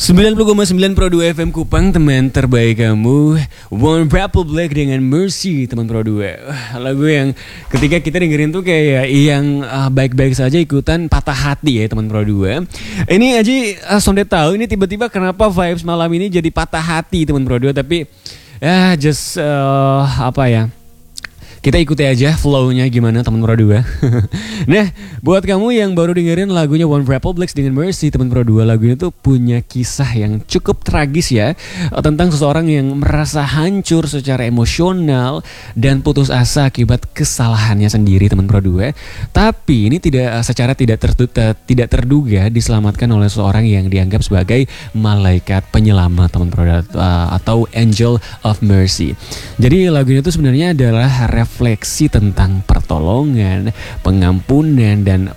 90,9 Pro 2 FM Kupang, teman terbaik kamu. One Republic dengan Mercy, teman Pro 2. Lagu yang ketika kita dengerin tuh kayak yang baik-baik saja ikutan patah hati ya teman Pro 2. Ini aja Sondet tahu ini tiba-tiba kenapa vibes malam ini jadi patah hati teman Pro 2. Tapi ya just apa ya, kita ikuti aja flow-nya gimana teman Pro 2. Nah, buat kamu yang baru dengerin lagunya One Republic dengan Mercy, teman Pro 2, lagu ini tuh punya kisah yang cukup tragis ya, tentang seseorang yang merasa hancur secara emosional dan putus asa akibat kesalahannya sendiri teman Pro 2. Tapi ini tidak terduga diselamatkan oleh seorang yang dianggap sebagai malaikat penyelamat teman Pro 2 atau Angel of Mercy. Jadi lagu ini tuh sebenarnya adalah refleksi tentang pertolongan, pengampunan, dan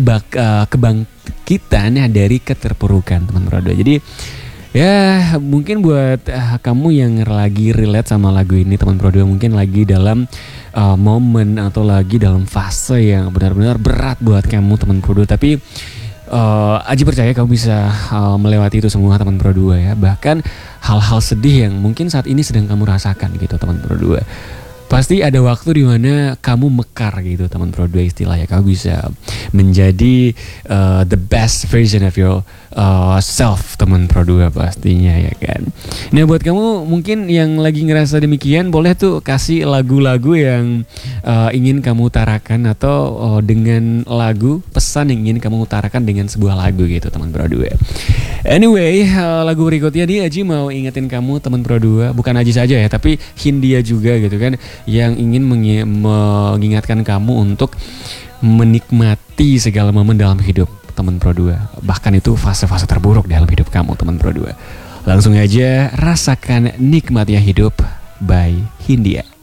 kebangkitan dari keterpurukan teman Pro 2. Jadi ya mungkin buat kamu yang lagi relate sama lagu ini teman Pro 2, mungkin lagi dalam momen atau lagi dalam fase yang benar-benar berat buat kamu teman Pro 2. Tapi Aji percaya kamu bisa melewati itu semua teman Pro 2 ya. Bahkan hal-hal sedih yang mungkin saat ini sedang kamu rasakan gitu teman Pro 2, pasti ada waktu di mana kamu mekar gitu teman Pro 2 istilahnya. Kamu bisa menjadi the best version of your self teman Pro 2 pastinya ya kan. Nah buat kamu mungkin yang lagi ngerasa demikian, boleh tuh kasih lagu-lagu yang ingin kamu utarakan, atau dengan lagu pesan yang ingin kamu utarakan dengan sebuah lagu gitu teman Pro 2. Anyway, lagu berikutnya nih Aji mau ingetin kamu teman Pro 2, bukan Aji saja ya, tapi Hindia juga gitu kan, yang ingin mengingatkan kamu untuk menikmati segala momen dalam hidup teman Pro 2. Bahkan itu fase-fase terburuk dalam hidup kamu teman Pro 2. Langsung aja rasakan nikmatnya hidup by Hindia.